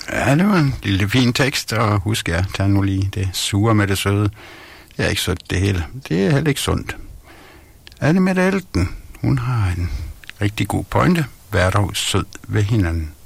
Ja, det var en lille fin tekst, og husk jer, tag nu lige det sure med det søde. Det er ikke sundt det hele. Det er heller ikke sundt. Anne Mette Elten, hun har en rigtig god pointe. Vær dog sød ved hinanden.